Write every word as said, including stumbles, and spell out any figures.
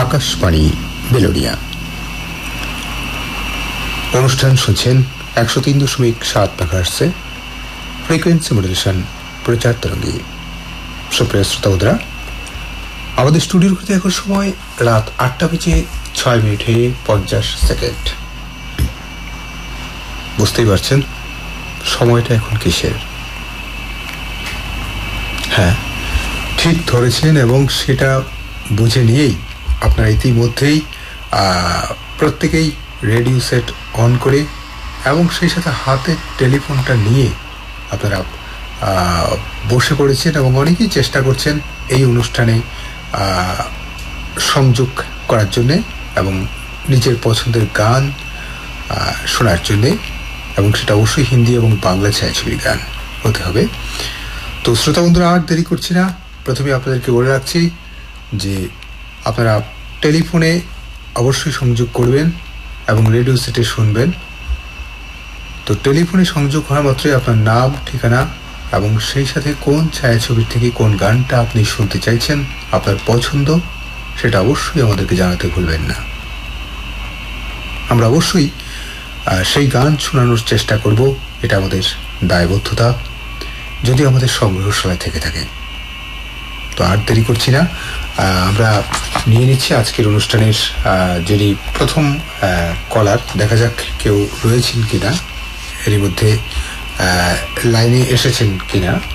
আকাশবাণী বেলোনিয়া। অনুষ্ঠান শুনছেন একশো তিন দশমিক সাত মেগাহার্টজে ফ্রিকোয়েন্সি মডুলেশন প্রচার তরঙ্গে। সুপ্রিয় শ্রোতা বন্ধুরা, আমাদের স্টুডিওর ঘড়িতে এখন সময় রাত আটটা বেজে ছয় মিনিটে পঞ্চাশ সেকেন্ড। বুঝতেই পারছেন সময়টা এখন কিসের। হ্যাঁ, ঠিক ধরেছেন, এবং সেটা বুঝে নিয়েই আপনারা ইতিমধ্যেই প্রত্যেকেই রেডিও সেট অন করে এবং সেই সাথে হাতে টেলিফোনটা নিয়ে আপনারা বসে পড়েছেন এবং অনেকেই চেষ্টা করছেন এই অনুষ্ঠানে সংযোগ করার জন্যে এবং নিজের পছন্দের গান শোনার জন্যে, এবং সেটা অবশ্যই হিন্দি এবং বাংলা ছায়াছবির গান হতে হবে। তো শ্রোতা বন্ধুরা, আর দেরি করছি না, প্রথমে আপনাদেরকে বলে রাখছি যে আপনারা টেলিফোনে অবশ্যই সংযোগ করবেন এবং রেডিও সেটে শুনবেন। তো টেলিফোনে সংযোগ হওয়া মাত্রই আপনার নাম, ঠিকানা এবং সেই সাথে কোন ছায়াছবির থেকে কোন গানটা আপনি শুনতে চাইছেন, আপনার পছন্দ, সেটা অবশ্যই আমাদেরকে জানাতে ভুলবেন না। আমরা অবশ্যই সেই গান শোনানোর চেষ্টা করব, এটা আমাদের দায়বদ্ধতা, যদি আমাদের সংগ্রহশালায় থেকে থাকে। তো আর দেরি করছি না, আমরা নিয়ে নিচ্ছি আজকের অনুষ্ঠানের যিনি প্রথম কলার। দেখা যাক কেউ রয়েছেন কিনা, এরই মধ্যে লাইনে এসেছেন কিনা।